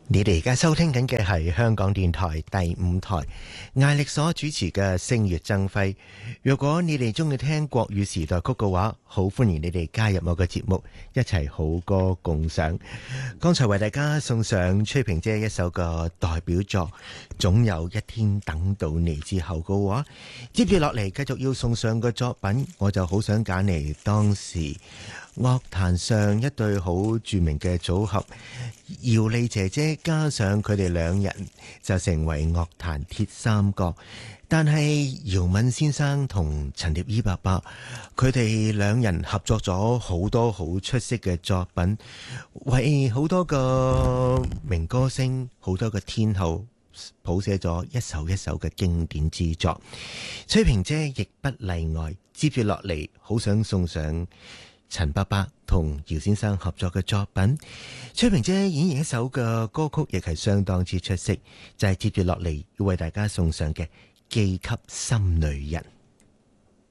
你哋而家收聽緊嘅係香港電台第五台艾力所主持嘅星月爭輝。若果你哋中意聽國語時代曲嘅話，好歡迎你哋加入我嘅節目，一齊好歌共賞。剛才為大家送上崔萍姐一首嘅代表作《總有一天等到你》之後嘅話，接住落嚟繼續要送上嘅作品，我就好想揀嚟當時樂壇上一對好著名嘅組合，姚莉姐姐加上佢哋兩人就成為樂壇鐵三角。但係姚敏先生同陳蝶衣伯伯，佢哋兩人合作咗好多好出色嘅作品，為好多個名歌星、好多個天后譜寫咗一首一首嘅經典之作。崔萍姐亦不例外。接住落嚟，好想送上陳伯伯同姚先生合作嘅作品，崔萍姐演繹一首嘅歌曲亦係相當之出色，就係接住落嚟要為大家送上嘅《寄給心裏人》。